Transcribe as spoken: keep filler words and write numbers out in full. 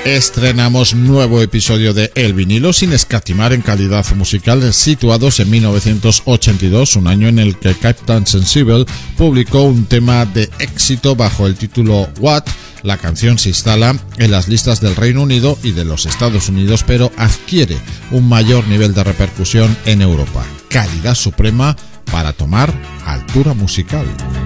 Estrenamos nuevo episodio de El Vinilo sin escatimar en calidad musical, situados en mil novecientos ochenta y dos, un año en el que Captain Sensible publicó un tema de éxito bajo el título What. La canción se instala en las listas del Reino Unido y de los Estados Unidos, pero adquiere un mayor nivel de repercusión en Europa. Calidad suprema para tomar altura musical.